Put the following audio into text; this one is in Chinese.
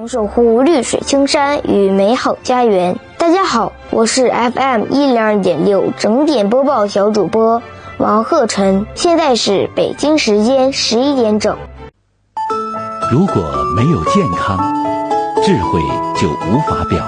同守护绿水青山与美好家园。大家好，我是 FM102.6 整点播报小主播王鹤晨，现在是北京时间11点整。 如果没有健康，智慧就无法表